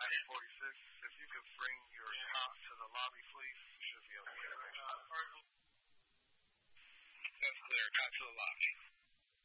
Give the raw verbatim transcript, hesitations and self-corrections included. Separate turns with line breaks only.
ninety forty-six, if you could bring your top to the lobby, please, you should be okay. That's clear. Top to the lobby.